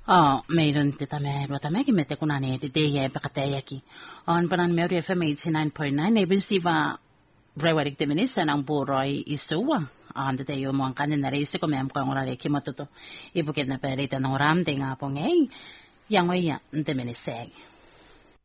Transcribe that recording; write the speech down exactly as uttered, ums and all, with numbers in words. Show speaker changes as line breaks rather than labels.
Oh, mayroon tita Mero, tamegi mete kunani ti deye bakateyaki. On panan Mero F M eighty-nine point nine, eben siva brewarik de minisa ng buroy isuwa. On the day mo ang kanin na reisi ko mem ko ang orare kimototo. Ibukit na perita ng oram de nga pong eh. Yang oya, de miniseg.